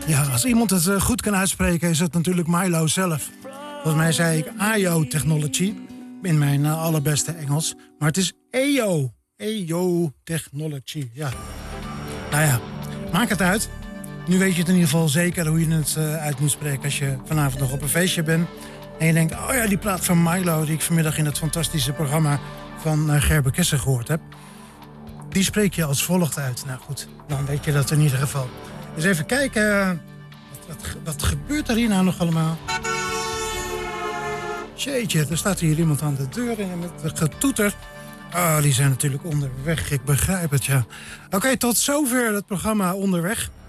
Ja, als iemand het goed kan uitspreken is het natuurlijk Milo zelf. Volgens mij zei ik AYO Technology in mijn allerbeste Engels. Maar het is EO. EO Technology, ja. Nou ja, maak het uit. Nu weet je het in ieder geval zeker hoe je het uit moet spreken als je vanavond nog op een feestje bent. En je denkt, oh ja, die plaat van Milo die ik vanmiddag in het fantastische programma van Gerber Kessel gehoord heb. Die spreek je als volgt uit. Nou goed, dan weet je dat in ieder geval. Dus even kijken, wat gebeurt er hier nou nog allemaal? Jeetje, er staat hier iemand aan de deur en met getoeter. Oh, die zijn natuurlijk onderweg, ik begrijp het, ja. Oké, tot zover het programma Onderweg.